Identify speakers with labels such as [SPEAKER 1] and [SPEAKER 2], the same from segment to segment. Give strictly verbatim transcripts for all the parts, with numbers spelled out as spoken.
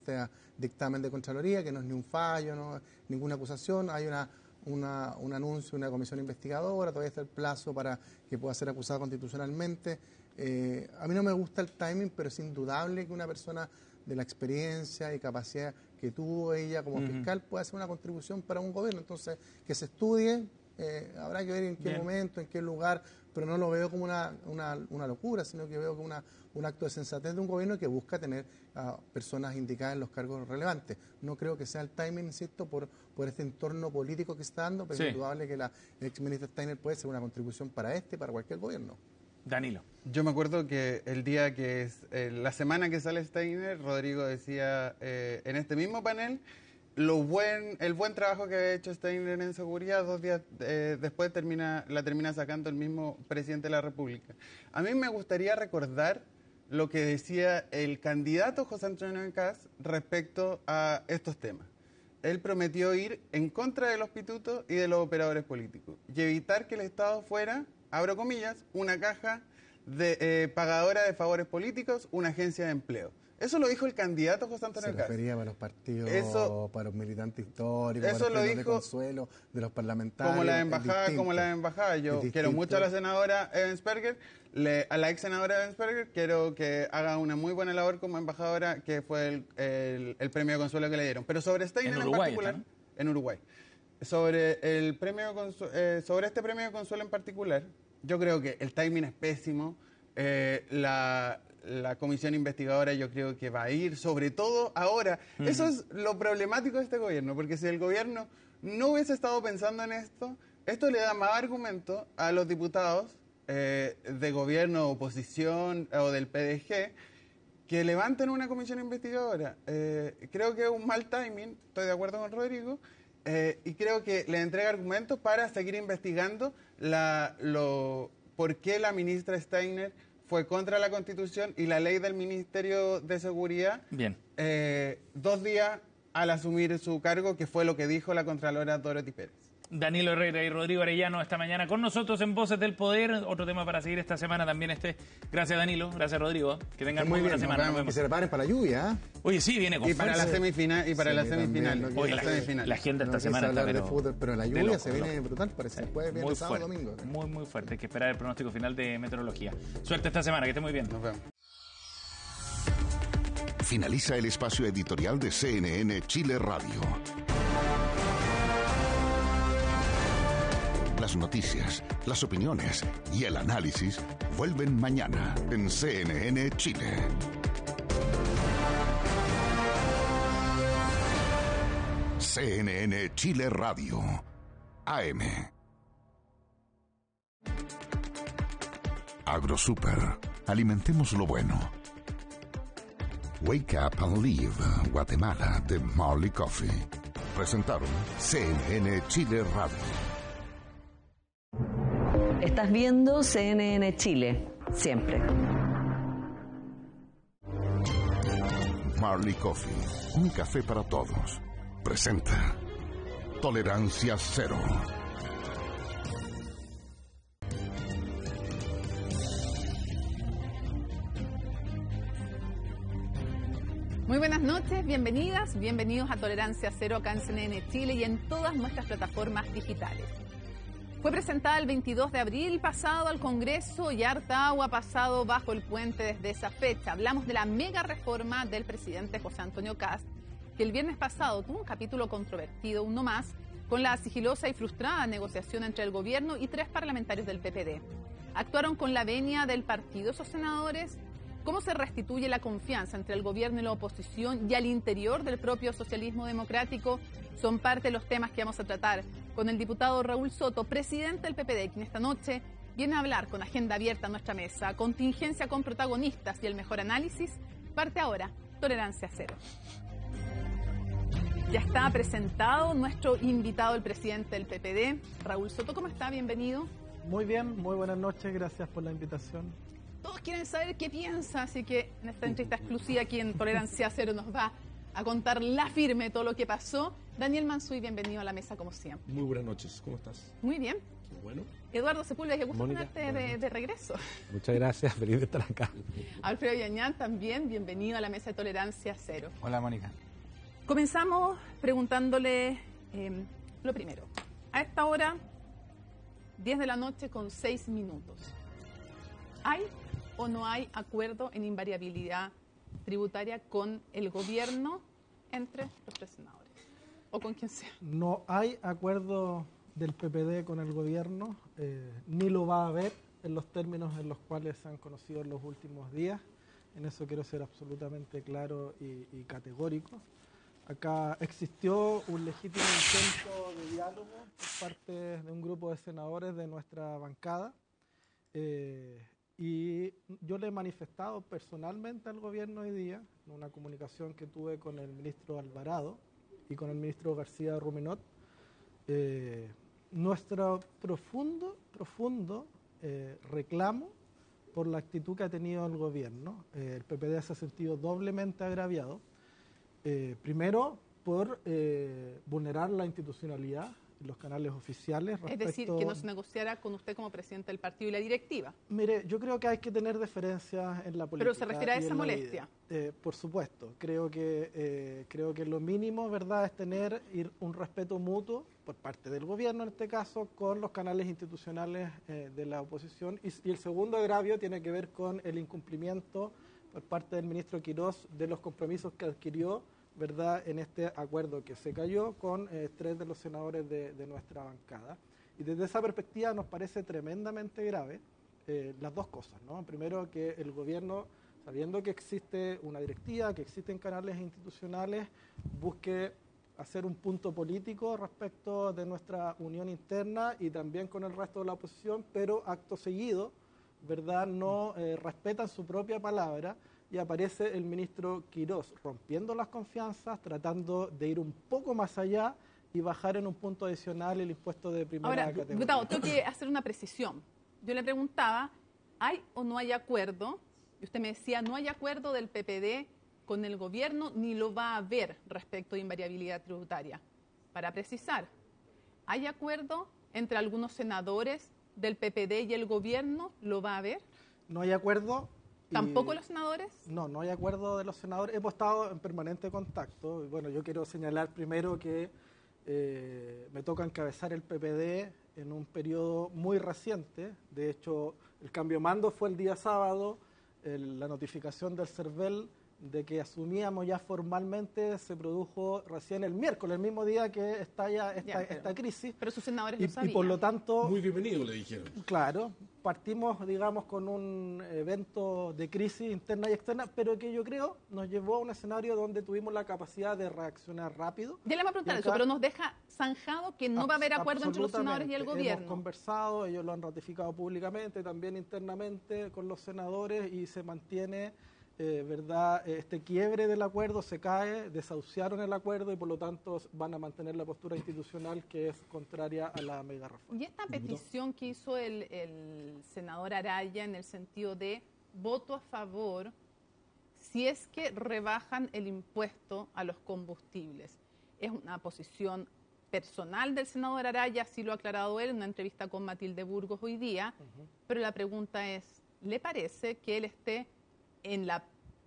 [SPEAKER 1] sea dictamen de Contraloría, que no es ni un fallo, no ninguna acusación, hay una, una, un anuncio, una comisión investigadora, todavía está el plazo para que pueda ser acusado constitucionalmente. Eh, a mí no me gusta el timing, pero es indudable que una persona de la experiencia y capacidad que tuvo ella como uh-huh. fiscal puede hacer una contribución para un gobierno. Entonces, que se estudie, eh, habrá que ver en qué Bien. momento, en qué lugar, pero no lo veo como una, una, una locura, sino que veo como una, un acto de sensatez de un gobierno que busca tener a personas indicadas en los cargos relevantes. No creo que sea el timing, insisto, por, por este entorno político que está dando, pero sí. es indudable que la ex ministra Steiner puede ser una contribución para este y para cualquier gobierno.
[SPEAKER 2] Danilo.
[SPEAKER 3] Yo me acuerdo que el día que es, eh, la semana que sale Steiner, Rodrigo decía eh, en este mismo panel lo buen, el buen trabajo que había hecho Steiner en seguridad, dos días eh, después termina, la termina sacando el mismo presidente de la República. A mí me gustaría recordar lo que decía el candidato José Antonio Kast respecto a estos temas. Él prometió ir en contra de los pitutos y de los operadores políticos y evitar que el Estado fuera, abro comillas, una caja de eh, pagadora de favores políticos, una agencia de empleo. Eso lo dijo el candidato José Antonio Kast.
[SPEAKER 1] Se refería para los partidos,
[SPEAKER 3] eso,
[SPEAKER 1] para los militantes históricos,
[SPEAKER 3] eso
[SPEAKER 1] para los
[SPEAKER 3] lo dijo,
[SPEAKER 1] de consuelo, de los parlamentarios.
[SPEAKER 3] Como la embajada, como la embajada. Yo quiero mucho a la senadora Ebensperger, le, a la ex senadora Ebensperger, quiero que haga una muy buena labor como embajadora, que fue el, el, el premio de consuelo que le dieron. Pero sobre Steiner en, Uruguay, en particular, ¿no? En Uruguay. Sobre, el premio eh, sobre este premio de consuelo en particular, yo creo que el timing es pésimo. Eh, la, la comisión investigadora yo creo que va a ir, sobre todo ahora. Uh-huh. Eso es lo problemático de este gobierno, porque si el gobierno no hubiese estado pensando en esto, esto le da más argumento a los diputados eh, de gobierno, oposición o del P D G que levanten una comisión investigadora. Eh, creo que es un mal timing, estoy de acuerdo con Rodrigo. Eh, y creo que le entrega argumentos para seguir investigando la, lo, por qué la ministra Steiner fue contra la Constitución y la ley del Ministerio de Seguridad.
[SPEAKER 2] Bien.
[SPEAKER 3] Eh, dos días al asumir su cargo, que fue lo que dijo la Contralora Dorothy Pérez.
[SPEAKER 2] Danilo Herrera y Rodrigo Arellano esta mañana con nosotros en Voces del Poder. Otro tema para seguir esta semana también este. Gracias Danilo, gracias Rodrigo. Que tengan muy, muy buena semana.
[SPEAKER 1] Nos vemos. Que se preparen para la lluvia. ¿eh?
[SPEAKER 2] Oye, sí, viene con
[SPEAKER 3] Y para
[SPEAKER 2] fuerza.
[SPEAKER 3] la semifinal y para sí, la semifinal.
[SPEAKER 2] No Oye, la, semifinal. La agenda esta no semana está pero,
[SPEAKER 1] de fútbol, pero la lluvia loco, se viene loco. brutal, parece. Después viene
[SPEAKER 2] muy
[SPEAKER 1] sábado
[SPEAKER 2] fuerte,
[SPEAKER 1] domingo.
[SPEAKER 2] Muy muy fuerte. Hay que esperar el pronóstico final de meteorología. Suerte esta semana, que esté muy bien.
[SPEAKER 3] Nos vemos.
[SPEAKER 4] Finaliza el espacio editorial de C N N Chile Radio. Las noticias, las opiniones y el análisis vuelven mañana en C N N Chile. C N N Chile Radio, A M. AgroSuper, alimentemos lo bueno. Wake Up and Live, Guatemala, de Marley Coffee. Presentaron C N N Chile Radio.
[SPEAKER 5] Estás viendo C N N Chile, siempre.
[SPEAKER 4] Marley Coffee, un café para todos. Presenta Tolerancia Cero.
[SPEAKER 6] Muy buenas noches, bienvenidas, bienvenidos a Tolerancia Cero acá en C N N Chile y en todas nuestras plataformas digitales. Fue presentada el veintidós de abril pasado al Congreso y harta agua ha pasado bajo el puente desde esa fecha. Hablamos de la mega reforma del presidente José Antonio Kast, que el viernes pasado tuvo un capítulo controvertido, uno más, con la sigilosa y frustrada negociación entre el gobierno y tres parlamentarios del P P D. Actuaron con la venia del partido esos senadores. ¿Cómo se restituye la confianza entre el gobierno y la oposición y al interior del propio socialismo democrático? Son parte de los temas que vamos a tratar con el diputado Raúl Soto, presidente del P P D, quien esta noche viene a hablar con agenda abierta a nuestra mesa, contingencia con protagonistas y el mejor análisis. Parte ahora, Tolerancia Cero. Ya está presentado nuestro invitado, el presidente del P P D, Raúl Soto. ¿Cómo está? Bienvenido.
[SPEAKER 7] Muy bien, muy buenas noches, gracias por la invitación.
[SPEAKER 6] Todos quieren saber qué piensa, así que en esta entrevista exclusiva aquí en Tolerancia Cero nos va a contar la firme todo lo que pasó. Daniel Mansuy, bienvenido a la mesa como siempre.
[SPEAKER 8] Muy buenas noches, ¿cómo estás?
[SPEAKER 6] Muy bien.
[SPEAKER 8] Bueno.
[SPEAKER 6] Eduardo Sepúlveda, qué gusto
[SPEAKER 8] Mónica,
[SPEAKER 6] tenerte de, de regreso.
[SPEAKER 8] Muchas gracias, feliz de estar acá.
[SPEAKER 6] Alfredo Yañán también, bienvenido a la mesa de Tolerancia Cero.
[SPEAKER 2] Hola, Mónica.
[SPEAKER 6] Comenzamos preguntándole eh, lo primero. A esta hora, diez de la noche con seis minutos. ¿Hay o no hay acuerdo en invariabilidad tributaria con el gobierno entre los tres senadores? O con quien sea.
[SPEAKER 7] No hay acuerdo del P P D con el gobierno, eh, ni lo va a haber en los términos en los cuales se han conocido en los últimos días. En eso quiero ser absolutamente claro y, y categórico. Acá existió un legítimo intento de diálogo por parte de un grupo de senadores de nuestra bancada eh, y yo le he manifestado personalmente al gobierno hoy día, en una comunicación que tuve con el ministro Alvarado y con el ministro García Ruminot, eh, nuestro profundo, profundo eh, reclamo por la actitud que ha tenido el gobierno. Eh, el P P D se ha sentido doblemente agraviado. Eh, primero, por eh, vulnerar la institucionalidad en los canales oficiales.
[SPEAKER 6] Es decir, que no se negociara con usted como presidente del partido y la directiva.
[SPEAKER 7] Mire, yo creo que hay que tener diferencias en la política.
[SPEAKER 6] Pero se refiere a esa molestia.
[SPEAKER 7] Eh, por supuesto, creo que eh, creo que lo mínimo, ¿verdad?, es tener un respeto mutuo por parte del gobierno, en este caso, con los canales institucionales eh, de la oposición. Y, y el segundo agravio tiene que ver con el incumplimiento por parte del ministro Quirós de los compromisos que adquirió, ¿verdad?, en este acuerdo que se cayó con eh, tres de los senadores de, de nuestra bancada. Y desde esa perspectiva nos parece tremendamente grave eh, las dos cosas, ¿no? Primero, que el gobierno, sabiendo que existe una directiva, que existen canales institucionales, busque hacer un punto político respecto de nuestra unión interna y también con el resto de la oposición, pero acto seguido, ¿verdad?, no eh, respetan su propia palabra y aparece el ministro Quirós rompiendo las confianzas, tratando de ir un poco más allá y bajar en un punto adicional el impuesto de primera
[SPEAKER 6] Ahora,
[SPEAKER 7] categoría.
[SPEAKER 6] Gustavo, tengo que hacer una precisión. Yo le preguntaba, ¿hay o no hay acuerdo? Y usted me decía, no hay acuerdo del P P D con el gobierno, ni lo va a haber respecto de invariabilidad tributaria. Para precisar, ¿hay acuerdo entre algunos senadores del P P D y el gobierno? ¿Lo va a haber?
[SPEAKER 7] No hay acuerdo.
[SPEAKER 6] ¿Tampoco los senadores?
[SPEAKER 7] No, no hay acuerdo de los senadores. Hemos estado en permanente contacto. Bueno, yo quiero señalar primero que eh, me toca encabezar el P P D en un periodo muy reciente. De hecho, el cambio de mando fue el día sábado. El, la notificación del CERVEL de que asumíamos ya formalmente se produjo recién el miércoles, el mismo día que estalla esta,
[SPEAKER 6] ya, pero,
[SPEAKER 7] esta crisis.
[SPEAKER 6] Pero sus senadores
[SPEAKER 7] y,
[SPEAKER 6] lo sabían.
[SPEAKER 7] Y por lo tanto...
[SPEAKER 8] Muy bienvenido, le dijeron.
[SPEAKER 7] Claro, partimos, digamos, con un evento de crisis interna y externa, pero que yo creo nos llevó a un escenario donde tuvimos la capacidad de reaccionar rápido.
[SPEAKER 6] Ya le voy a preguntar eso, pero nos deja zanjado que no va a haber acuerdo entre los senadores y el gobierno.
[SPEAKER 7] Hemos conversado, ellos lo han ratificado públicamente, también internamente con los senadores y se mantiene... Eh, ¿verdad? Este quiebre del acuerdo se cae, desahuciaron el acuerdo y por lo tanto van a mantener la postura institucional que es contraria a la mega reforma.
[SPEAKER 6] Y esta petición que hizo el, el senador Araya en el sentido de voto a favor si es que rebajan el impuesto a los combustibles, ¿es una posición personal del senador Araya? Así lo ha aclarado él en una entrevista con Matilde Burgos hoy día, uh-huh. Pero la pregunta es, ¿le parece que él esté en la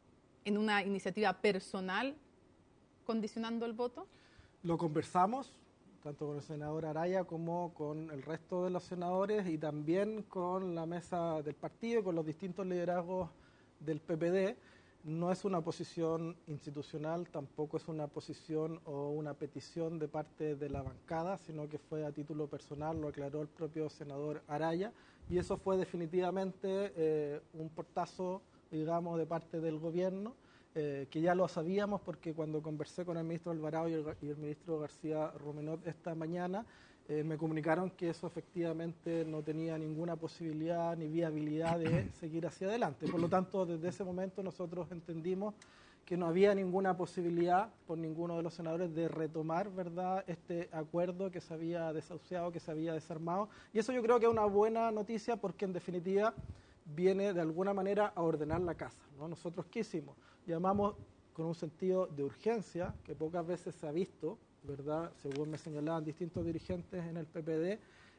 [SPEAKER 6] en una iniciativa personal condicionando el voto?
[SPEAKER 7] Lo conversamos, tanto con el senador Araya como con el resto de los senadores y también con la mesa del partido, con los distintos liderazgos del P P D. No es una posición institucional, tampoco es una posición o una petición de parte de la bancada, sino que fue a título personal, lo aclaró el propio senador Araya, y eso fue definitivamente eh, un portazo, digamos, de parte del gobierno, eh, que ya lo sabíamos porque cuando conversé con el ministro Alvarado y el, y el ministro García Ruminot esta mañana, eh, me comunicaron que eso efectivamente no tenía ninguna posibilidad ni viabilidad de seguir hacia adelante. Por lo tanto, desde ese momento nosotros entendimos que no había ninguna posibilidad por ninguno de los senadores de retomar, ¿verdad?, este acuerdo que se había desahuciado, que se había desarmado. Y eso yo creo que es una buena noticia porque en definitiva viene de alguna manera a ordenar la casa, ¿no? Nosotros, ¿qué hicimos? Llamamos con un sentido de urgencia, que pocas veces se ha visto, ¿verdad?, según me señalaban distintos dirigentes en el P P D,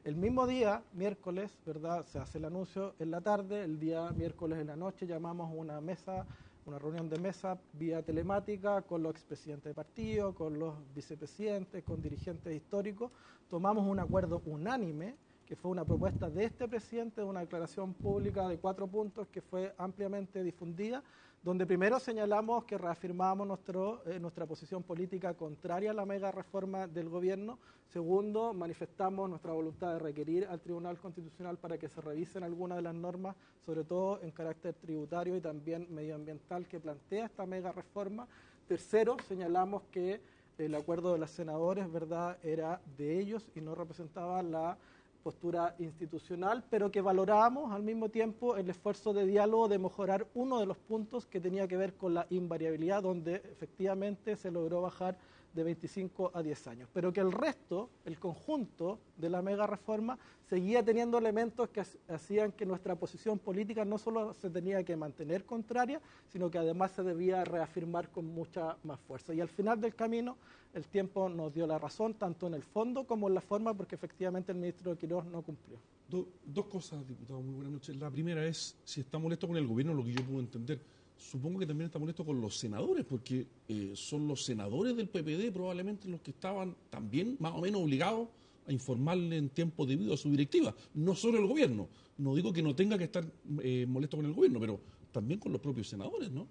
[SPEAKER 7] El mismo día, miércoles, ¿verdad? Se hace el anuncio en la tarde, el día miércoles en la noche llamamos una mesa, una reunión de mesa vía telemática con los expresidentes de partido, con los vicepresidentes, con dirigentes históricos. Tomamos un acuerdo unánime, que fue una propuesta de este presidente, de una declaración pública de cuatro puntos que fue ampliamente difundida, donde primero señalamos que reafirmábamos nuestro, eh, nuestra posición política contraria a la mega reforma del gobierno. Segundo, manifestamos nuestra voluntad de requerir al Tribunal Constitucional para que se revisen algunas de las normas, sobre todo en carácter tributario y también medioambiental, que plantea esta mega reforma. Tercero, señalamos que el acuerdo de los senadores, ¿verdad?, era de ellos y no representaba la postura institucional, pero que valorábamos al mismo tiempo el esfuerzo de diálogo de mejorar uno de los puntos que tenía que ver con la invariabilidad, donde efectivamente se logró bajar de veinticinco a diez años, pero que el resto, el conjunto de la mega reforma, seguía teniendo elementos que hacían que nuestra posición política no solo se tenía que mantener contraria, sino que además se debía reafirmar con mucha más fuerza. Y al final del camino, el tiempo nos dio la razón, tanto en el fondo como en la forma, porque efectivamente el ministro Quirós no cumplió.
[SPEAKER 8] Do, dos cosas, diputado, muy buenas noches. La primera es, si está molesto con el gobierno, lo que yo puedo entender. Supongo que también está molesto con los senadores, porque eh, son los senadores del P P D probablemente los que estaban también más o menos obligados a informarle en tiempo debido a su directiva, no solo el gobierno. No digo que no tenga que estar eh, molesto con el gobierno, pero también con los propios senadores, ¿no?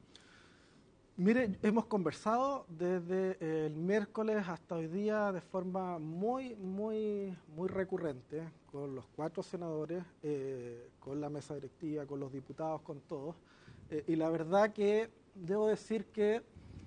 [SPEAKER 7] Mire, hemos conversado desde el miércoles hasta hoy día de forma muy, muy, muy recurrente con los cuatro senadores, eh, con la mesa directiva, con los diputados, con todos. Eh, y la verdad que debo decir que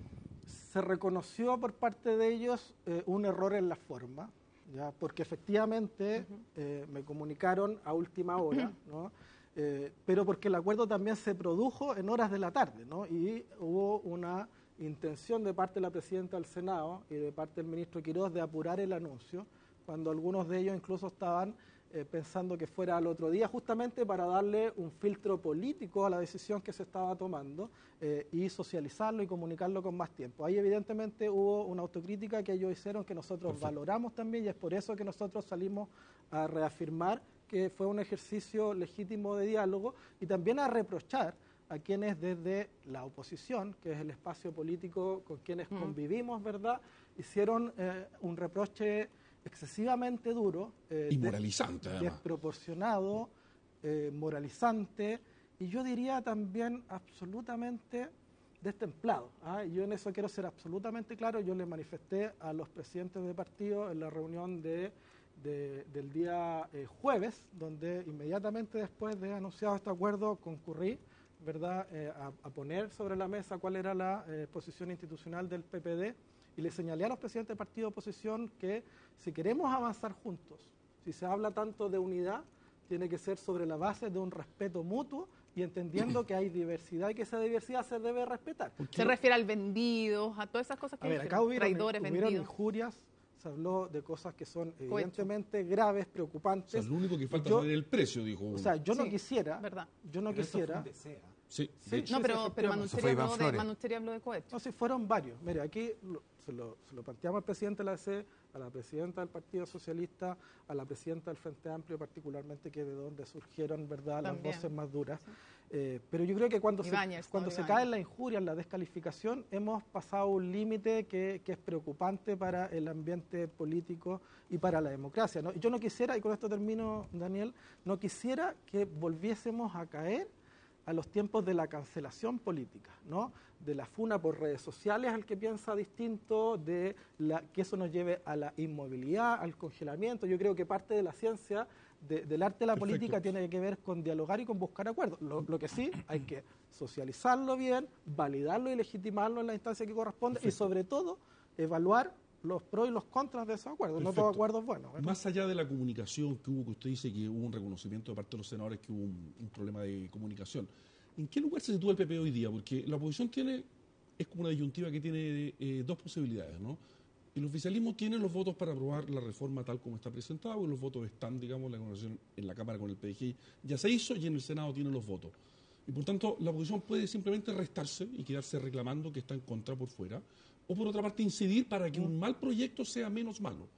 [SPEAKER 7] se reconoció por parte de ellos eh, un error en la forma, ¿ya? Porque efectivamente uh-huh. eh, me comunicaron a última hora, ¿no? Eh, pero porque el acuerdo también se produjo en horas de la tarde, ¿no? Y hubo una intención de parte de la presidenta del Senado y de parte del ministro Quirós de apurar el anuncio, cuando algunos de ellos incluso estaban Eh, pensando que fuera al otro día, justamente para darle un filtro político a la decisión que se estaba tomando eh, y socializarlo y comunicarlo con más tiempo. Ahí evidentemente hubo una autocrítica que ellos hicieron que nosotros Perfecto. valoramos también, y es por eso que nosotros salimos a reafirmar que fue un ejercicio legítimo de diálogo y también a reprochar a quienes desde la oposición, que es el espacio político con quienes mm. convivimos, ¿verdad?, hicieron eh, un reproche excesivamente duro, eh,
[SPEAKER 8] y moralizante,
[SPEAKER 7] de, desproporcionado, eh, moralizante, y yo diría también absolutamente destemplado. ¿ah? Yo en eso quiero ser absolutamente claro. Yo le manifesté a los presidentes de partido en la reunión de, de, del día eh, jueves, donde inmediatamente después de anunciado este acuerdo concurrí, ¿verdad?, eh, a, a poner sobre la mesa cuál era la eh, posición institucional del P P D, y le señalé a los presidentes de partido de oposición que si queremos avanzar juntos, si se habla tanto de unidad, tiene que ser sobre la base de un respeto mutuo y entendiendo que hay diversidad y que esa diversidad se debe respetar.
[SPEAKER 6] Se refiere al vendido, a todas esas cosas que
[SPEAKER 7] a ver, acá hubieron,
[SPEAKER 6] traidores,
[SPEAKER 7] hubieron
[SPEAKER 6] vendidos.
[SPEAKER 7] injurias, se habló de cosas que son evidentemente Cohecho. graves, preocupantes.
[SPEAKER 8] O sea, lo único que falta
[SPEAKER 7] yo,
[SPEAKER 8] es el precio, dijo uno.
[SPEAKER 7] O sea, yo no
[SPEAKER 6] sí,
[SPEAKER 7] quisiera,
[SPEAKER 6] verdad.
[SPEAKER 7] yo no
[SPEAKER 9] pero
[SPEAKER 7] quisiera...
[SPEAKER 8] Sí,
[SPEAKER 6] sí, no, pero, pero Manucheria habló, de, Manucheria habló de cohecho.
[SPEAKER 7] No, sí, fueron varios. Mire, aquí lo, se, lo, se lo planteamos al presidente de la A C, a la presidenta del Partido Socialista, a la presidenta del Frente Amplio, particularmente, que de donde surgieron, ¿verdad?, También. las voces más duras. Sí. Eh, pero yo creo que cuando Ibáñez, se, cuando se cae en la injuria, en la descalificación, hemos pasado un límite que, que es preocupante para el ambiente político y para la democracia, ¿no? Yo no quisiera, y con esto termino, Daniel, no quisiera que volviésemos a caer a los tiempos de la cancelación política, ¿no?, de la funa por redes sociales al que piensa distinto, de la, que eso nos lleve a la inmovilidad, al congelamiento. Yo creo que parte de la ciencia de, del arte de la Perfecto. política tiene que ver con dialogar y con buscar acuerdos. Lo, lo que sí, hay que socializarlo bien, validarlo y legitimarlo en la instancia que corresponde Perfecto. y sobre todo evaluar los pros y los contras de esos acuerdos. Perfecto. No todo acuerdo es bueno, ¿verdad?
[SPEAKER 8] Más allá de la comunicación que hubo, que usted dice que hubo un reconocimiento de parte de los senadores que hubo un, un problema de comunicación, ¿en qué lugar se sitúa el P P hoy día? Porque la oposición tiene, es como una disyuntiva que tiene eh, dos posibilidades, ¿no? El oficialismo tiene los votos para aprobar la reforma tal como está presentada, y los votos están, digamos, la conversación en la Cámara con el P D G I ya se hizo, y en el Senado tiene los votos. Y por tanto, la oposición puede simplemente restarse y quedarse reclamando que está en contra por fuera, o por otra parte incidir para que un mal proyecto sea menos malo.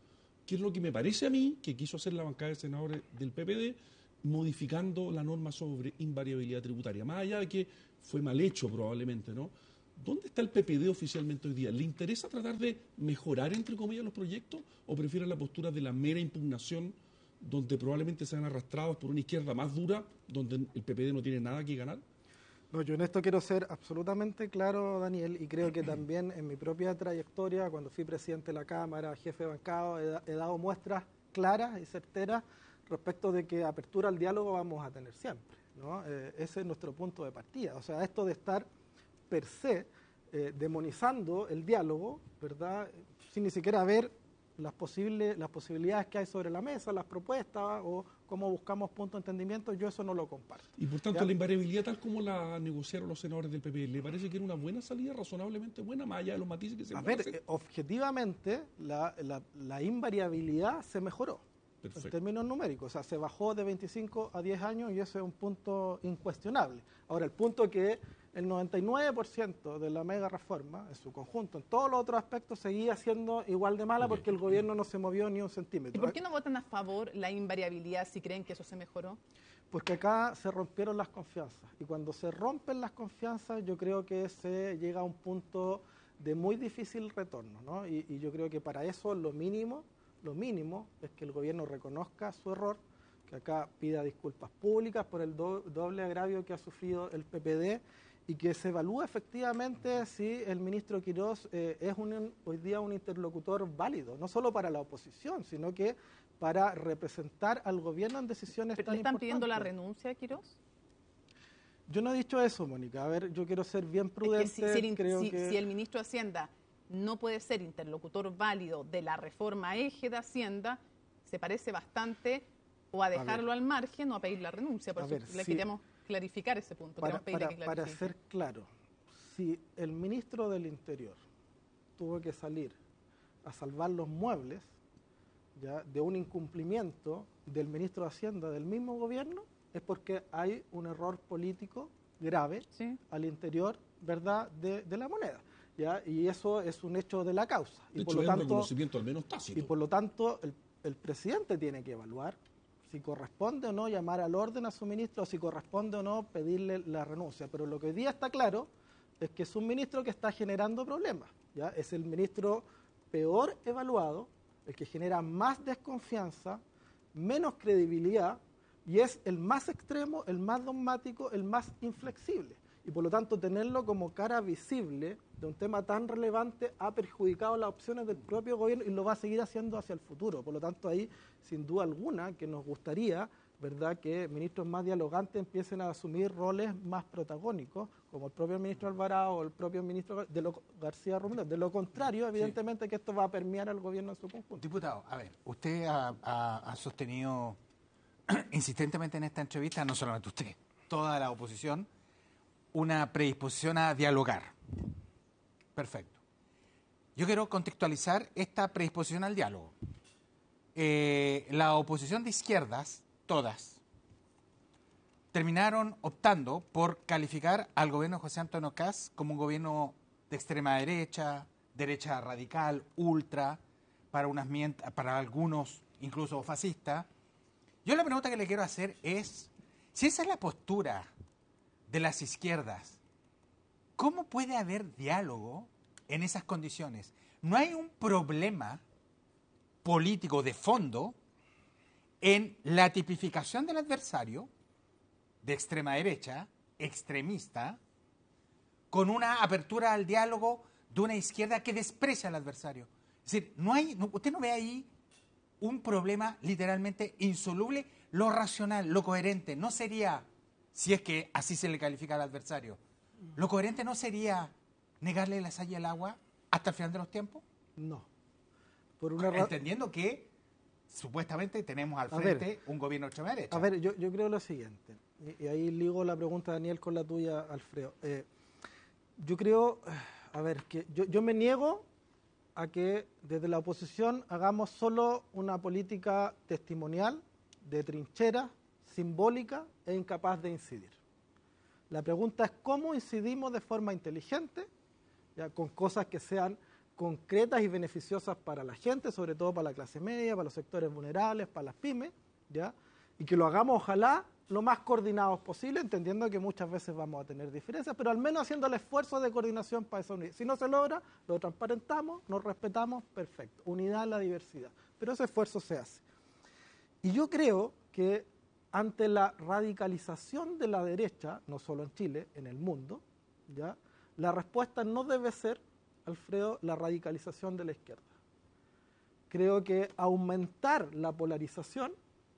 [SPEAKER 8] que es lo que me parece a mí que quiso hacer la bancada de senadores del P P D, modificando la norma sobre invariabilidad tributaria. Más allá de que fue mal hecho probablemente, ¿no? ¿Dónde está el P P D oficialmente hoy día? ¿Le interesa tratar de mejorar, entre comillas, los proyectos o prefiere la postura de la mera impugnación, donde probablemente sean arrastrados por una izquierda más dura, donde el P P D no tiene nada que ganar?
[SPEAKER 7] No, yo en esto quiero ser absolutamente claro, Daniel, y creo que también en mi propia trayectoria, cuando fui presidente de la Cámara, jefe de bancado, he, he dado muestras claras y certeras respecto de que apertura al diálogo vamos a tener siempre, ¿no? Eh, ese es nuestro punto de partida. O sea, esto de estar per se eh, demonizando el diálogo, ¿verdad?, sin ni siquiera ver las posibles las posibilidades que hay sobre la mesa, las propuestas o cómo buscamos puntos de entendimiento, yo eso no lo comparto.
[SPEAKER 8] Y por tanto,
[SPEAKER 7] ¿ya?
[SPEAKER 8] La invariabilidad tal como la negociaron los senadores del P P D, ¿le parece que era una buena salida, razonablemente buena, más allá de los matices que se
[SPEAKER 7] A
[SPEAKER 8] pueden
[SPEAKER 7] ver,
[SPEAKER 8] hacer?
[SPEAKER 7] eh, objetivamente, la, la, la invariabilidad se mejoró. Perfecto. En términos numéricos, o sea, se bajó de veinticinco a diez años y ese es un punto incuestionable. Ahora, el punto es que el noventa y nueve por ciento de la mega reforma, en su conjunto, en todos los otros aspectos, seguía siendo igual de mala porque el gobierno no se movió ni un centímetro.
[SPEAKER 6] ¿Y por qué no votan a favor la invariabilidad si creen que eso se mejoró?
[SPEAKER 7] Porque acá se rompieron las confianzas y cuando se rompen las confianzas yo creo que se llega a un punto de muy difícil retorno, ¿no? Y, y yo creo que para eso lo mínimo, lo mínimo es que el gobierno reconozca su error, que acá pida disculpas públicas por el do, doble agravio que ha sufrido el P P D y que se evalúe efectivamente si el ministro Quirós eh, es un, hoy día un interlocutor válido, no solo para la oposición, sino que para representar al gobierno en decisiones
[SPEAKER 6] ¿Pero
[SPEAKER 7] tan
[SPEAKER 6] le están
[SPEAKER 7] importantes.
[SPEAKER 6] pidiendo la renuncia a Quirós?
[SPEAKER 7] Yo no he dicho eso, Mónica. A ver, yo quiero ser bien prudente.
[SPEAKER 6] Es que si, si,
[SPEAKER 7] creo
[SPEAKER 6] si,
[SPEAKER 7] que...
[SPEAKER 6] si el ministro de Hacienda no puede ser interlocutor válido de la reforma eje de Hacienda, se parece bastante o a dejarlo a al margen o a pedir la renuncia. Por
[SPEAKER 7] a
[SPEAKER 6] eso
[SPEAKER 7] ver,
[SPEAKER 6] le
[SPEAKER 7] si,
[SPEAKER 6] queríamos clarificar ese punto.
[SPEAKER 7] Para, para,
[SPEAKER 6] que
[SPEAKER 7] para ser claro, si el ministro del Interior tuvo que salir a salvar los muebles ya de un incumplimiento del ministro de Hacienda del mismo gobierno, es porque hay un error político grave ¿sí? al interior, ¿verdad?, de, de la moneda. ¿ya? Y eso es un hecho de la causa.
[SPEAKER 8] De
[SPEAKER 7] y,
[SPEAKER 8] hecho,
[SPEAKER 7] por lo
[SPEAKER 8] es
[SPEAKER 7] tanto,
[SPEAKER 8] un reconocimiento al menos tácito.
[SPEAKER 7] Y por lo tanto, el, el presidente tiene que evaluar si corresponde o no llamar al orden a su ministro, o si corresponde o no pedirle la renuncia. Pero lo que hoy día está claro es que es un ministro que está generando problemas. ¿ya? Es el ministro peor evaluado, el que genera más desconfianza, menos credibilidad, y es el más extremo, el más dogmático, el más inflexible. Y por lo tanto, tenerlo como cara visible de un tema tan relevante ha perjudicado las opciones del propio gobierno y lo va a seguir haciendo hacia el futuro. Por lo tanto, ahí, sin duda alguna, que nos gustaría, ¿verdad?, que ministros más dialogantes empiecen a asumir roles más protagónicos, como el propio ministro Alvarado o el propio ministro de lo, García Romero. De lo contrario, evidentemente, sí. que esto va a permear al gobierno en su conjunto.
[SPEAKER 9] Diputado, a ver, usted ha, ha, ha sostenido insistentemente en esta entrevista, no solamente usted, toda la oposición, una predisposición a dialogar. Perfecto. Yo quiero contextualizar esta predisposición al diálogo. Eh, la oposición de izquierdas, todas, terminaron optando por calificar al gobierno de José Antonio Kast como un gobierno de extrema derecha, derecha radical, ultra, para, unas, para algunos incluso fascista. Yo la pregunta que le quiero hacer es, si esa es la postura de las izquierdas, ¿cómo puede haber diálogo en esas condiciones? ¿No hay un problema político de fondo en la tipificación del adversario de extrema derecha, extremista, con una apertura al diálogo de una izquierda que desprecia al adversario? Es decir, no hay, no, usted no ve ahí un problema literalmente insoluble. Lo racional, lo coherente, no sería, si es que así se le califica al adversario, ¿lo coherente no sería negarle la sal y el agua hasta el final de los tiempos?
[SPEAKER 7] No. Por una
[SPEAKER 9] Entendiendo que supuestamente tenemos al frente ver, un gobierno de extrema derecha.
[SPEAKER 7] A ver, yo, yo creo lo siguiente, y, y ahí ligo la pregunta de Daniel con la tuya, Alfredo. Eh, yo creo, a ver, que yo, yo me niego a que desde la oposición hagamos solo una política testimonial, de trinchera, simbólica e incapaz de incidir. La pregunta es cómo incidimos de forma inteligente, ya, con cosas que sean concretas y beneficiosas para la gente, sobre todo para la clase media, para los sectores vulnerables, para las pymes, ¿ya? Y que lo hagamos, ojalá, lo más coordinados posible, entendiendo que muchas veces vamos a tener diferencias, pero al menos haciendo el esfuerzo de coordinación para esa unidad. Si no se logra, lo transparentamos, nos respetamos, perfecto. Unidad en la diversidad. Pero ese esfuerzo se hace. Y yo creo que ante la radicalización de la derecha, no solo en Chile, en el mundo, ¿ya? La respuesta no debe ser, Alfredo, la radicalización de la izquierda. Creo que aumentar la polarización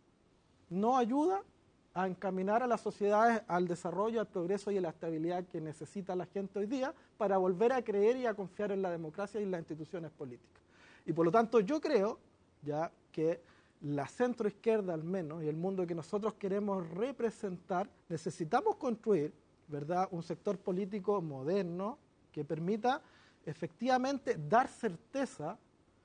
[SPEAKER 7] no ayuda a encaminar a las sociedades al desarrollo, al progreso y a la estabilidad que necesita la gente hoy día para volver a creer y a confiar en la democracia y en las instituciones políticas. Y por lo tanto yo creo ya que la centroizquierda al menos y el mundo que nosotros queremos representar, necesitamos construir, ¿verdad?, un sector político moderno que permita efectivamente dar certeza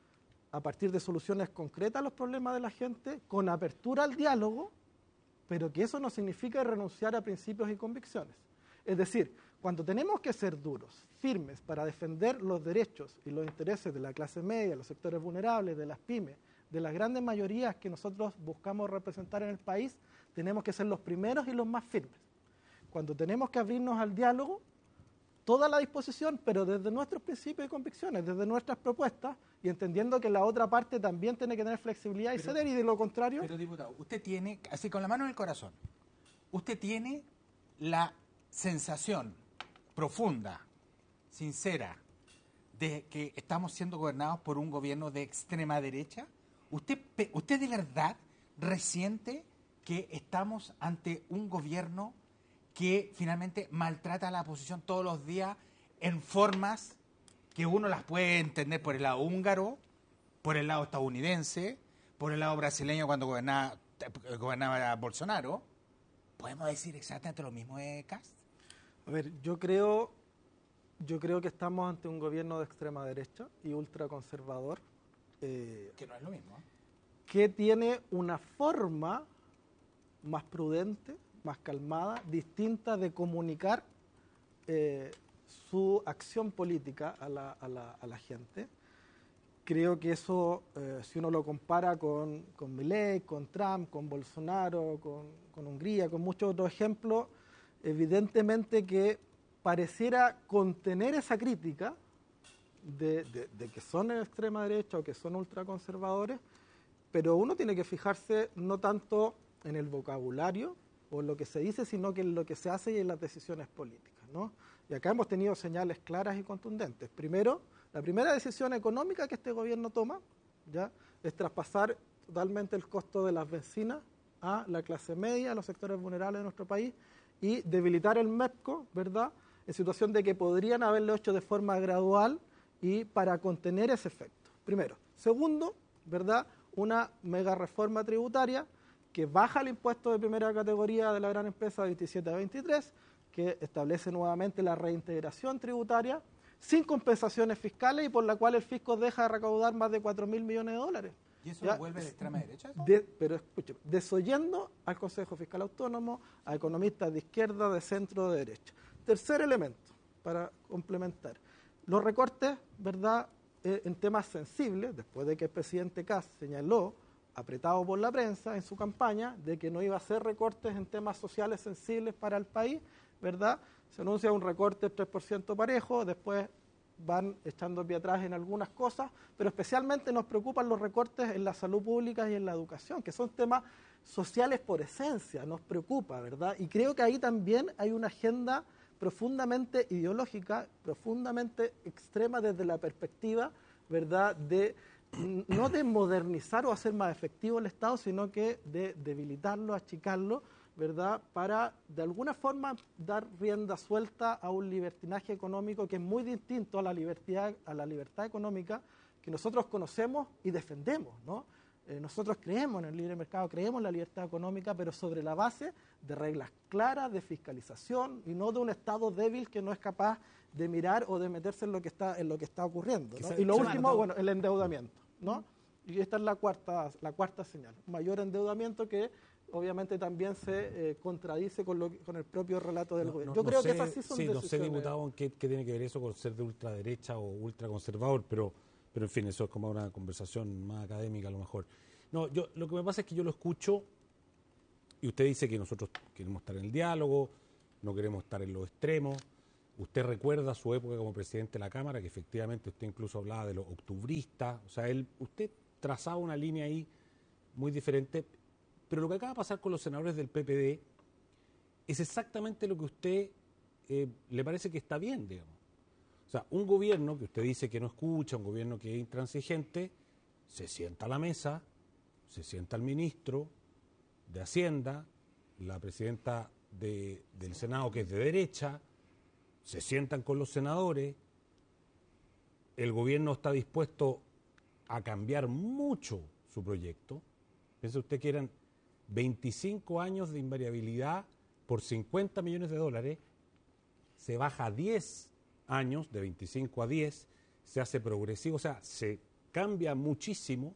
[SPEAKER 7] a partir de soluciones concretas a los problemas de la gente, con apertura al diálogo, pero que eso no significa renunciar a principios y convicciones. Es decir, cuando tenemos que ser duros, firmes para defender los derechos y los intereses de la clase media, los sectores vulnerables, de las pymes, de las grandes mayorías que nosotros buscamos representar en el país, tenemos que ser los primeros y los más firmes. Cuando tenemos que abrirnos al diálogo, toda la disposición, pero desde nuestros principios y convicciones, desde nuestras propuestas, y entendiendo que la otra parte también tiene que tener flexibilidad y pero, ceder, y de lo contrario...
[SPEAKER 9] Pero, diputado, usted tiene, así con la mano en el corazón, usted tiene la sensación profunda, sincera, de que estamos siendo gobernados por un gobierno de extrema derecha. ¿Usted, usted de verdad resiente que estamos ante un gobierno que finalmente maltrata a la oposición todos los días en formas que uno las puede entender por el lado húngaro, por el lado estadounidense, por el lado brasileño cuando gobernaba, gobernaba Bolsonaro? ¿Podemos decir exactamente lo mismo de Kast?
[SPEAKER 7] A ver, yo creo, yo creo que estamos ante un gobierno de extrema derecha y ultraconservador. Eh,
[SPEAKER 9] que no es lo mismo. ¿eh?
[SPEAKER 7] Que tiene una forma más prudente, más calmada, distinta de comunicar eh, su acción política a la, a la, a la gente. Creo que eso, eh, si uno lo compara con, con Milei, con Trump, con Bolsonaro, con, con Hungría, con muchos otros ejemplos, evidentemente que pareciera contener esa crítica de, de, de que son de extrema derecha o que son ultraconservadores, pero uno tiene que fijarse no tanto en el vocabulario o en lo que se dice, sino que en lo que se hace y en las decisiones políticas, ¿no? Y acá hemos tenido señales claras y contundentes. Primero, la primera decisión económica que este gobierno toma, ¿ya?, es traspasar totalmente el costo de las bencinas a la clase media, a los sectores vulnerables de nuestro país, y debilitar el MEPCO, ¿verdad?, en situación de que podrían haberlo hecho de forma gradual y para contener ese efecto. Primero. Segundo, ¿verdad?, una mega reforma tributaria que baja el impuesto de primera categoría de la gran empresa de veintisiete a veintitrés, que establece nuevamente la reintegración tributaria sin compensaciones fiscales y por la cual el fisco deja de recaudar más de cuatro mil millones de dólares.
[SPEAKER 9] ¿Y eso lo vuelve de extrema derecha?
[SPEAKER 7] De, pero escúcheme, desoyendo al Consejo Fiscal Autónomo, a economistas de izquierda, de centro, de derecha. Tercer elemento, para complementar. Los recortes, ¿verdad?, eh, en temas sensibles, después de que el presidente Kast señaló, apretado por la prensa en su campaña, de que no iba a hacer recortes en temas sociales sensibles para el país, ¿verdad? Se anuncia un recorte del tres por ciento parejo, después van echando pie atrás en algunas cosas, pero especialmente nos preocupan los recortes en la salud pública y en la educación, que son temas sociales por esencia, nos preocupa, ¿verdad? Y creo que ahí también hay una agenda profundamente ideológica, profundamente extrema desde la perspectiva, ¿verdad?, de no de modernizar o hacer más efectivo el Estado, sino que de debilitarlo, achicarlo, ¿verdad?, para de alguna forma dar rienda suelta a un libertinaje económico que es muy distinto a la libertad, a la libertad económica que nosotros conocemos y defendemos, ¿no? Eh, nosotros creemos en el libre mercado, creemos en la libertad económica, pero sobre la base de reglas claras, de fiscalización y no de un Estado débil que no es capaz de mirar o de meterse en lo que está en lo que está ocurriendo, ¿no? Y lo último, bueno, el endeudamiento, ¿no? Y esta es la cuarta la cuarta señal, mayor endeudamiento que obviamente también se eh, contradice con, lo, con el propio relato del
[SPEAKER 10] no,
[SPEAKER 7] gobierno.
[SPEAKER 10] No,
[SPEAKER 7] Yo
[SPEAKER 10] no
[SPEAKER 7] creo
[SPEAKER 10] sé,
[SPEAKER 7] que esas sí son
[SPEAKER 10] sí,
[SPEAKER 7] decisiones.
[SPEAKER 10] No sé, diputado, qué, qué tiene que ver eso con ser de ultraderecha o ultraconservador, pero, pero en fin, eso es como una conversación más académica a lo mejor. No, yo lo que me pasa es que yo lo escucho y usted dice que nosotros queremos estar en el diálogo, no queremos estar en los extremos. Usted recuerda su época como presidente de la Cámara, que efectivamente usted incluso hablaba de los octubristas, o sea, él, usted trazaba una línea ahí muy diferente, pero lo que acaba de pasar con los senadores del P P D es exactamente lo que a usted eh, le parece que está bien, digamos. O sea, un gobierno que usted dice que no escucha, un gobierno que es intransigente, se sienta a la mesa, se sienta el ministro de Hacienda, la presidenta de, del Senado, que es de derecha, se sientan con los senadores, el gobierno está dispuesto a cambiar mucho su proyecto. Piense usted que eran veinticinco años de invariabilidad por cincuenta millones de dólares, se baja a diez años, de veinticinco a diez, se hace progresivo, o sea, se cambia muchísimo.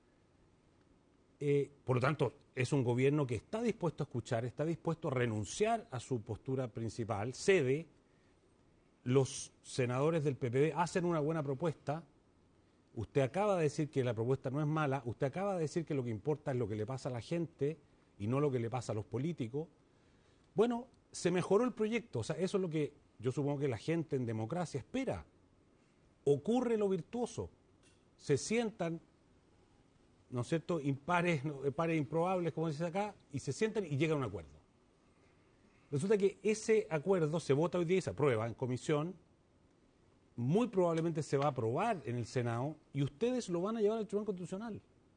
[SPEAKER 10] Eh, por lo tanto, es un gobierno que está dispuesto a escuchar, está dispuesto a renunciar a su postura principal, cede. Los senadores del P P D hacen una buena propuesta. Usted acaba de decir que la propuesta no es mala, usted acaba de decir que lo que importa es lo que le pasa a la gente y no lo que le pasa a los políticos. Bueno, se mejoró el proyecto, o sea, eso es lo que yo supongo que la gente en democracia espera. Ocurre lo virtuoso, se sientan, ¿no es cierto?, impares, no, pares improbables, como dice acá, y se sientan y llegan a un acuerdo. Resulta que ese acuerdo se vota hoy día y se aprueba en comisión, muy probablemente se va a aprobar en el Senado y ustedes lo van a llevar al Tribunal Constitucional.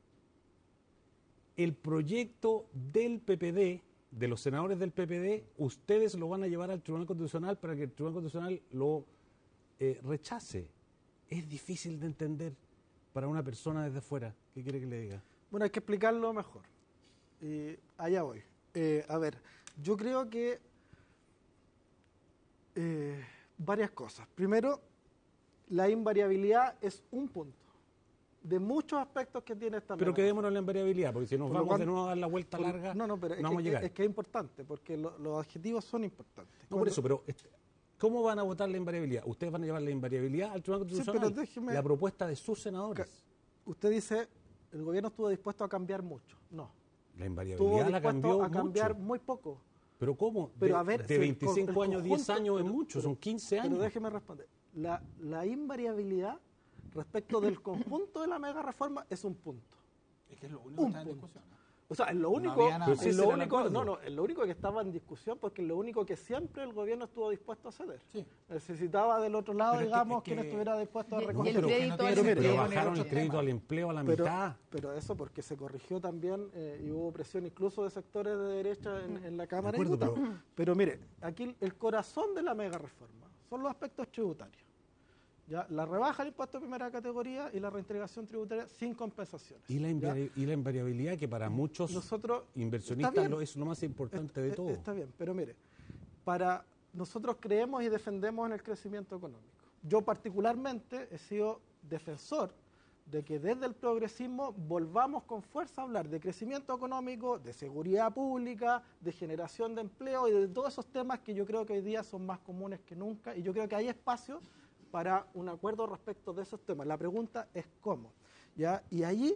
[SPEAKER 10] El proyecto del P P D, de los senadores del P P D, ustedes lo van a llevar al Tribunal Constitucional para que el Tribunal Constitucional lo eh, rechace. Es difícil de entender para una persona desde fuera. ¿Qué quiere que le diga?
[SPEAKER 7] Bueno, hay que explicarlo mejor. Y allá voy. Eh, a ver, yo creo que eh, varias cosas. Primero, la invariabilidad es un punto de muchos aspectos que tiene esta
[SPEAKER 10] Pero
[SPEAKER 7] medida.
[SPEAKER 10] quedémonos en la invariabilidad, porque si nos
[SPEAKER 7] Por
[SPEAKER 10] vamos
[SPEAKER 7] cual,
[SPEAKER 10] de nuevo a dar la vuelta
[SPEAKER 7] por,
[SPEAKER 10] larga,
[SPEAKER 7] no, no, pero
[SPEAKER 10] no
[SPEAKER 7] es,
[SPEAKER 10] vamos
[SPEAKER 7] que,
[SPEAKER 10] a llegar.
[SPEAKER 7] es que es importante, porque lo, los adjetivos son importantes.
[SPEAKER 10] No,
[SPEAKER 7] Cuando,
[SPEAKER 10] por eso, pero este, ¿cómo van a votar la invariabilidad? Ustedes van a llevar la invariabilidad al Tribunal Constitucional.
[SPEAKER 7] Sí, pero déjeme,
[SPEAKER 10] la propuesta de sus senadores.
[SPEAKER 7] Usted dice, el gobierno estuvo dispuesto a cambiar mucho. No.
[SPEAKER 10] La invariabilidad la cambió
[SPEAKER 7] a cambiar
[SPEAKER 10] mucho.
[SPEAKER 7] muy poco.
[SPEAKER 10] ¿Pero cómo?
[SPEAKER 7] Pero
[SPEAKER 10] de,
[SPEAKER 7] a ver,
[SPEAKER 10] de
[SPEAKER 7] si
[SPEAKER 10] veinticinco
[SPEAKER 7] el, el
[SPEAKER 10] años, diez años
[SPEAKER 7] pero,
[SPEAKER 10] es mucho,
[SPEAKER 7] pero,
[SPEAKER 10] son quince años.
[SPEAKER 7] Pero déjeme responder. La, la invariabilidad respecto del conjunto de la mega reforma es un punto.
[SPEAKER 9] Es que es lo único
[SPEAKER 7] un
[SPEAKER 9] que está en
[SPEAKER 7] punto.
[SPEAKER 9] discusión.
[SPEAKER 7] O sea, es lo único,
[SPEAKER 9] No nada,
[SPEAKER 7] es lo único, no, no, es lo único que estaba en discusión, porque es lo único que siempre el gobierno estuvo dispuesto a ceder.
[SPEAKER 9] Sí.
[SPEAKER 7] Necesitaba del otro lado,
[SPEAKER 9] pero
[SPEAKER 7] digamos,
[SPEAKER 9] es que,
[SPEAKER 7] quien
[SPEAKER 9] es que,
[SPEAKER 7] estuviera dispuesto a
[SPEAKER 6] y,
[SPEAKER 7] recoger.
[SPEAKER 6] y el crédito
[SPEAKER 9] pero,
[SPEAKER 6] al
[SPEAKER 9] pero,
[SPEAKER 6] empleo
[SPEAKER 10] pero
[SPEAKER 6] en
[SPEAKER 10] bajaron
[SPEAKER 6] otro
[SPEAKER 10] el crédito
[SPEAKER 6] tema.
[SPEAKER 10] al empleo a la
[SPEAKER 7] pero,
[SPEAKER 10] mitad.
[SPEAKER 7] pero eso porque se corrigió también eh, y hubo presión incluso de sectores de derecha en, en la Cámara de
[SPEAKER 10] acuerdo,
[SPEAKER 7] Diputados. Pero, pero mire, aquí el corazón de la mega reforma son los aspectos tributarios. ¿Ya? La rebaja del impuesto de primera categoría y la reintegración tributaria sin compensaciones.
[SPEAKER 10] Y la, invari y la invariabilidad, que para muchos
[SPEAKER 7] nosotros,
[SPEAKER 10] inversionistas lo, es lo más importante de todo.
[SPEAKER 7] Está bien, pero mire, para nosotros creemos y defendemos en el crecimiento económico. Yo particularmente he sido defensor de que desde el progresismo volvamos con fuerza a hablar de crecimiento económico, de seguridad pública, de generación de empleo y de todos esos temas que yo creo que hoy día son más comunes que nunca, y yo creo que hay espacio para un acuerdo respecto de esos temas. La pregunta es cómo. ¿Ya? Y allí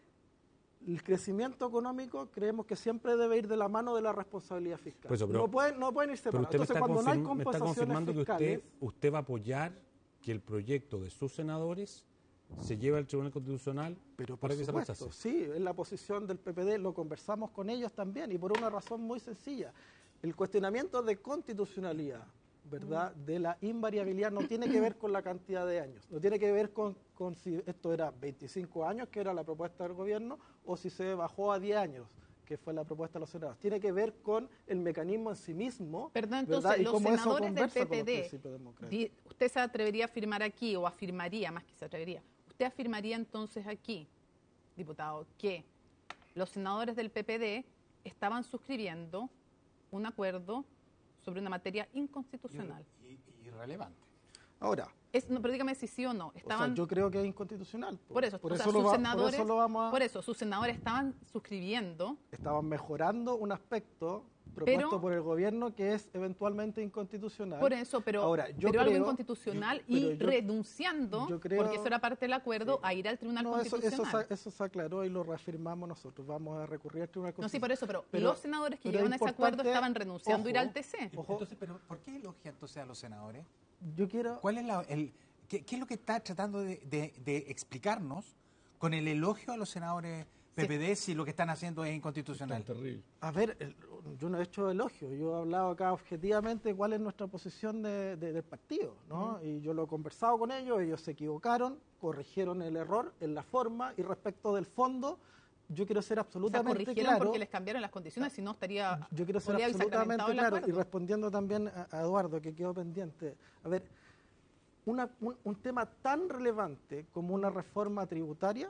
[SPEAKER 7] el crecimiento económico creemos que siempre debe ir de la mano de la responsabilidad fiscal.
[SPEAKER 10] Pues eso, pero,
[SPEAKER 7] no, pueden, no pueden ir separados.
[SPEAKER 10] Entonces,
[SPEAKER 7] cuando no hay
[SPEAKER 10] me está confirmando
[SPEAKER 7] fiscales,
[SPEAKER 10] que usted, usted va a apoyar que el proyecto de sus senadores se lleve al Tribunal Constitucional
[SPEAKER 7] pero
[SPEAKER 10] para
[SPEAKER 7] por
[SPEAKER 10] que
[SPEAKER 7] supuesto,
[SPEAKER 10] se rechace.
[SPEAKER 7] Sí, es la posición del P P D, lo conversamos con ellos también, y por una razón muy sencilla. El cuestionamiento de constitucionalidad, ¿verdad?, de la invariabilidad no tiene que ver con la cantidad de años, no tiene que ver con, con si esto era veinticinco años, que era la propuesta del gobierno, o si se bajó a diez años, que fue la propuesta de los senadores. Tiene que ver con el mecanismo en sí mismo.
[SPEAKER 6] Perdón, entonces,
[SPEAKER 7] ¿verdad? Y
[SPEAKER 6] los
[SPEAKER 7] cómo
[SPEAKER 6] senadores
[SPEAKER 7] eso
[SPEAKER 6] del
[SPEAKER 7] conversa
[SPEAKER 6] P P D,
[SPEAKER 7] con los principios
[SPEAKER 6] usted se atrevería a afirmar aquí, o afirmaría, más que se atrevería, usted afirmaría entonces aquí, diputado, que los senadores del P P D estaban suscribiendo un acuerdo sobre una materia inconstitucional.
[SPEAKER 9] Y, y irrelevante.
[SPEAKER 7] Ahora,
[SPEAKER 6] es, no, pero dígame si sí o no. Estaban,
[SPEAKER 7] o sea, yo creo que es inconstitucional.
[SPEAKER 6] Por, por eso,
[SPEAKER 7] por,
[SPEAKER 6] o
[SPEAKER 7] eso
[SPEAKER 6] sea,
[SPEAKER 7] lo
[SPEAKER 6] sus
[SPEAKER 7] va,
[SPEAKER 6] senadores,
[SPEAKER 7] por eso lo vamos a...
[SPEAKER 6] Por eso, sus senadores estaban suscribiendo.
[SPEAKER 7] Estaban mejorando un aspecto propuesto
[SPEAKER 6] pero,
[SPEAKER 7] por el gobierno que es eventualmente inconstitucional.
[SPEAKER 6] Por eso, pero,
[SPEAKER 7] Ahora, yo
[SPEAKER 6] pero
[SPEAKER 7] creo,
[SPEAKER 6] algo inconstitucional
[SPEAKER 7] yo,
[SPEAKER 6] y
[SPEAKER 7] yo,
[SPEAKER 6] renunciando,
[SPEAKER 7] yo creo,
[SPEAKER 6] porque eso era parte del acuerdo, a ir al Tribunal
[SPEAKER 7] no,
[SPEAKER 6] Constitucional.
[SPEAKER 7] Eso, eso, eso se aclaró y lo reafirmamos nosotros. Vamos a recurrir al Tribunal Constitucional.
[SPEAKER 6] No, sí, por eso, pero,
[SPEAKER 7] pero
[SPEAKER 6] los senadores que llegaron a ese acuerdo estaban renunciando
[SPEAKER 7] ojo,
[SPEAKER 6] a ir al T C.
[SPEAKER 9] Ojo. Entonces, pero ¿por qué elogia entonces a los senadores?
[SPEAKER 7] Yo quiero...
[SPEAKER 9] ¿Cuál es la, el, qué, qué es lo que está tratando de, de, de explicarnos con el elogio a los senadores P P D sí. si lo que están haciendo es inconstitucional?
[SPEAKER 8] Es terrible.
[SPEAKER 7] A ver, el, yo no he hecho elogio, yo he hablado acá objetivamente cuál es nuestra posición de, de, del partido, ¿no? Uh-huh. Y yo lo he conversado con ellos, ellos se equivocaron, corrigieron el error en la forma y respecto del fondo, yo quiero ser absolutamente
[SPEAKER 6] claro. O sea, corrigieron
[SPEAKER 7] claro.
[SPEAKER 6] porque les cambiaron las condiciones, si no estaría...
[SPEAKER 7] Yo quiero ser absolutamente claro y respondiendo también a, a Eduardo, que quedó pendiente. A ver, una, un, un tema tan relevante como una reforma tributaria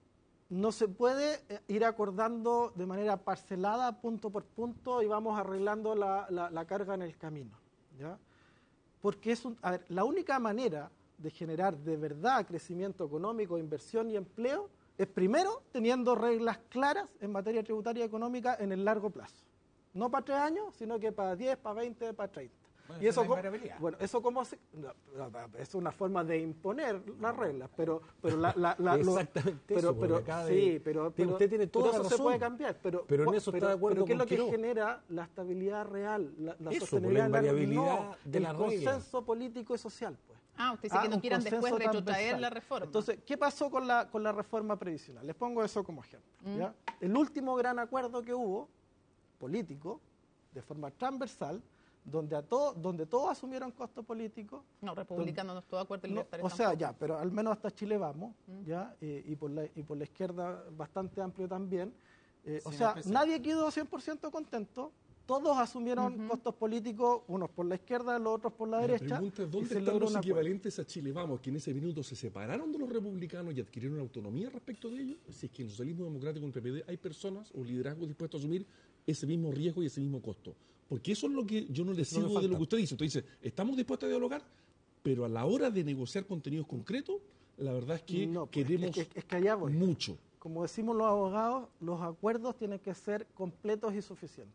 [SPEAKER 7] no se puede ir acordando de manera parcelada, punto por punto, y vamos arreglando la, la, la carga en el camino, ¿ya? Porque es un, a ver, la única manera de generar de verdad crecimiento económico, inversión y empleo es primero teniendo reglas claras en materia tributaria y económica en el largo plazo. No para tres años, sino que para diez, para veinte, para treinta.
[SPEAKER 9] Bueno,
[SPEAKER 7] y eso,
[SPEAKER 9] como,
[SPEAKER 7] bueno, eso como se, no, no, es una forma de imponer las reglas, pero pero la, la, la
[SPEAKER 10] exactamente
[SPEAKER 7] lo, pero,
[SPEAKER 10] eso,
[SPEAKER 7] pero
[SPEAKER 10] de,
[SPEAKER 7] sí, pero, pero
[SPEAKER 10] usted tiene toda
[SPEAKER 7] pero eso
[SPEAKER 10] razón,
[SPEAKER 7] se puede cambiar, pero
[SPEAKER 10] pero en eso
[SPEAKER 7] pero,
[SPEAKER 10] está de acuerdo
[SPEAKER 7] pero ¿qué es lo que
[SPEAKER 10] Quiroz?
[SPEAKER 7] genera la estabilidad real, la, la
[SPEAKER 10] eso,
[SPEAKER 7] sostenibilidad,
[SPEAKER 10] la invariabilidad
[SPEAKER 7] no,
[SPEAKER 10] de
[SPEAKER 7] el
[SPEAKER 10] la
[SPEAKER 7] consenso
[SPEAKER 10] regla.
[SPEAKER 7] político y social, pues.
[SPEAKER 6] Ah, usted dice ah, que no quieran después retrotraer la reforma.
[SPEAKER 7] Entonces, ¿qué pasó con la con la reforma previsional? Les pongo eso como ejemplo, mm. ¿ya? El último gran acuerdo que hubo político de forma transversal donde a todo, donde todos asumieron costo político.
[SPEAKER 6] No, republicanos no estoy de acuerdo.
[SPEAKER 7] No, o sea, ya, pero al menos hasta Chile vamos, mm. ya, eh, y, por la, y por la izquierda bastante amplio también. Eh, o sea, empezar. Nadie quedó cien por ciento contento, todos asumieron uh-huh. costos políticos, unos por la izquierda, los otros por la, la derecha.
[SPEAKER 8] La pregunta es, ¿dónde están los equivalentes a Chile Vamos, que en ese minuto se separaron de los republicanos y adquirieron autonomía respecto de ellos? Si es que en el socialismo democrático, en el P P D, hay personas o liderazgos dispuestos a asumir ese mismo riesgo y ese mismo costo. Porque eso es lo que yo no le sigo no de lo que usted dice. Usted dice, estamos dispuestos a dialogar, pero a la hora de negociar contenidos concretos, la verdad es que no, pues queremos
[SPEAKER 7] es que, es que allá voy.
[SPEAKER 8] mucho.
[SPEAKER 7] Como decimos los abogados, los acuerdos tienen que ser completos y suficientes.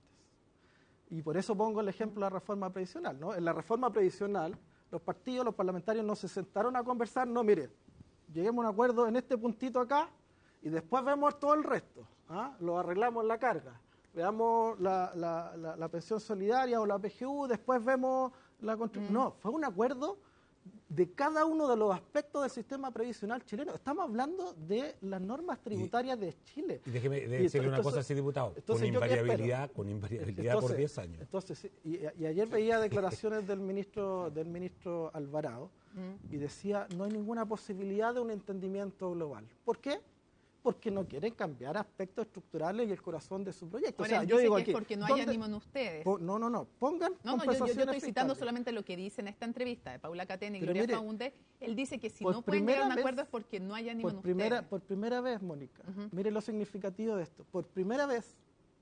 [SPEAKER 7] Y por eso pongo el ejemplo de la reforma previsional, ¿no? En la reforma previsional, los partidos, los parlamentarios no se sentaron a conversar, no, mire, lleguemos a un acuerdo en este puntito acá y después vemos todo el resto, ¿ah? Lo arreglamos en la carga. Veamos la, la, la, la pensión solidaria o la P G U, después vemos la contribución. Mm. No, fue un acuerdo de cada uno de los aspectos del sistema previsional chileno. Estamos hablando de las normas tributarias
[SPEAKER 10] y,
[SPEAKER 7] de Chile.
[SPEAKER 10] Y déjeme de decirle una cosa así, diputado, con invariabilidad, con invariabilidad entonces, por diez años.
[SPEAKER 7] Entonces, y, y ayer veía declaraciones del ministro del ministro Alvarado mm. y decía, no hay ninguna posibilidad de un entendimiento global. ¿Por qué? Porque no quieren cambiar aspectos estructurales y el corazón de su proyecto.
[SPEAKER 6] Ahora,
[SPEAKER 7] o sea, yo digo
[SPEAKER 6] que
[SPEAKER 7] aquí,
[SPEAKER 6] es porque no hay ánimo en ustedes.
[SPEAKER 7] Po, no, no, no. Pongan
[SPEAKER 6] no, no, yo, yo, yo estoy citando solamente lo que dice en esta entrevista de Paula Catena y Pero Gloria mire, Faunde. Él dice que si no pueden llegar a un acuerdo es porque no hay ánimo en
[SPEAKER 7] primera,
[SPEAKER 6] ustedes.
[SPEAKER 7] Por primera vez, Mónica, uh-huh. mire lo significativo de esto. Por primera vez,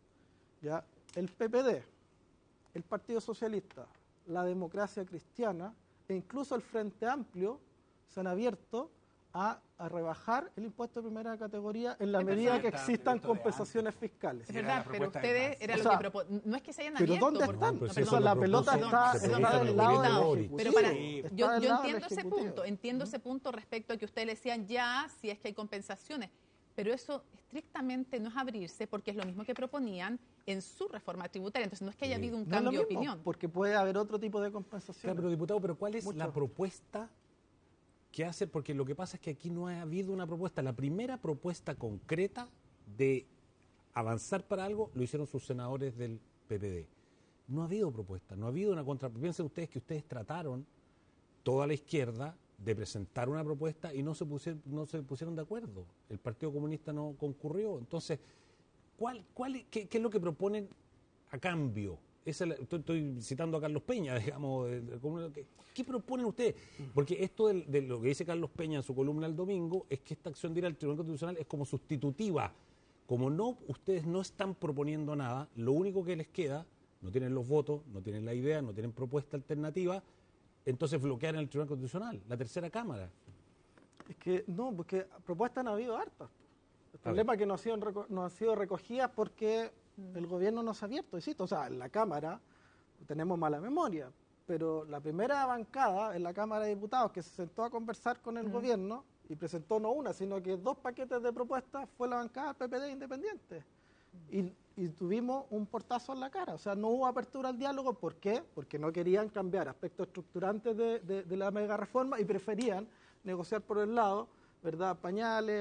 [SPEAKER 7] ya el P P D, el Partido Socialista, la Democracia Cristiana e incluso el Frente Amplio se han abierto A, a rebajar el impuesto de primera categoría en la es medida que existan compensaciones fiscales.
[SPEAKER 6] Es verdad, pero ustedes era
[SPEAKER 7] o
[SPEAKER 6] lo
[SPEAKER 7] sea,
[SPEAKER 6] que proponen. No es que se hayan
[SPEAKER 7] pero
[SPEAKER 6] abierto.
[SPEAKER 7] ¿dónde están?
[SPEAKER 10] No, pues
[SPEAKER 7] o sea, la pelota
[SPEAKER 10] propuse,
[SPEAKER 7] está, está del lado del Ejecutivo.
[SPEAKER 6] Pero para,
[SPEAKER 7] sí,
[SPEAKER 6] yo, yo entiendo ese punto, entiendo uh-huh. ese punto respecto a que ustedes le decían ya si es que hay compensaciones, pero eso estrictamente no es abrirse porque es lo mismo que proponían en su reforma tributaria. Entonces no es que haya habido un
[SPEAKER 7] no
[SPEAKER 6] cambio
[SPEAKER 7] de
[SPEAKER 6] mismo, opinión.
[SPEAKER 7] Porque puede haber otro tipo de compensación.
[SPEAKER 10] Claro, pero diputado, pero ¿cuál es
[SPEAKER 7] Mucho.
[SPEAKER 10] la propuesta que hace? Porque lo que pasa es que aquí no ha habido una propuesta. La primera propuesta concreta de avanzar para algo lo hicieron sus senadores del P P D. No ha habido propuesta, no ha habido una contra. Piensen ustedes que ustedes trataron, toda la izquierda, de presentar una propuesta y no se pusieron, no se pusieron de acuerdo. El Partido Comunista no concurrió. Entonces, ¿cuál, cuál, qué, qué es lo que proponen a cambio? Esa, estoy, estoy citando a Carlos Peña, digamos. ¿Qué, qué proponen ustedes? Porque esto de, de lo que dice Carlos Peña en su columna el domingo es que esta acción de ir al Tribunal Constitucional es como sustitutiva. Como no, ustedes no están proponiendo nada, lo único que les queda, no tienen los votos, no tienen la idea, no tienen propuesta alternativa, entonces bloquear en el Tribunal Constitucional, la tercera Cámara.
[SPEAKER 7] Es que no, porque propuestas han habido hartas. El problema es que no han sido, no han sido recogidas porque el gobierno no se ha abierto, insisto. O sea, en la Cámara tenemos mala memoria, pero la primera bancada en la Cámara de Diputados que se sentó a conversar con el uh-huh. gobierno y presentó no una, sino que dos paquetes de propuestas fue la bancada del P P D Independiente. Uh-huh. Y, y tuvimos un portazo en la cara. O sea, no hubo apertura al diálogo. ¿Por qué? Porque no querían cambiar aspectos estructurantes de, de, de la mega reforma y preferían negociar por el lado, ¿verdad?, pañales,